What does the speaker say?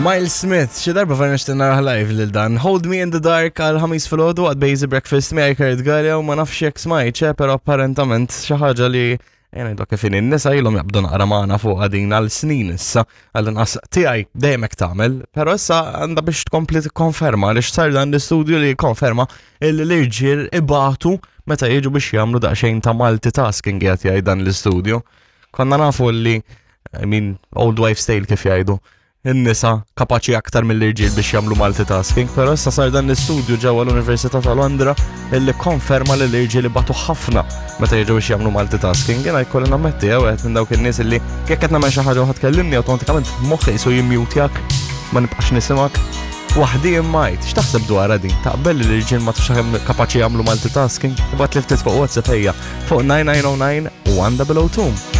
Miles Smith, xi darba fa nixtenna live lil dan. Hold Me in the Dark għal ħamis fil-ħodu għad Basic Breakfast mi għajkarit għalja u ma nafx jek smajċe, pero apparentament xaħġa li jena id kifin in-nisa jilom jabdu naqra maħna fuq għadin għal snin issa għal nqas tijaj dejmek tamel, pero issa għanda biex tkompli konferma li xsar dan l-studio li konferma il-lirġir ibatu meta jieġu biex jamlu daqxejn ta' multitasking jgħat jgħaj dan l-studio. Konna nafu li, old wife style kif jgħidu. In-nisa kapaċi aktar mill-irġiel biex jagħmlu multitasking, però issa sar dan l-istudju ġewwa l-Università ta' Londra illi konferma li l-irġiel ibatu ħafna meta jiġu biex jagħmlu multitasking. Jiena jkolli nammetti wieħed minn dawk in-nies illi jekk qed nagħmel xi ħaġa u ħatkellimni awtomatikament moħħi jsu jimmutjak ma nibqax nisimgħek. Waħdi immajt, x'taħseb dwar din? Taqbel li l-irġiel ma tux kapaċi jagħmlu multitasking? Ibgħat li ftit fuq WhatsApp ejja fuq 9909 1002.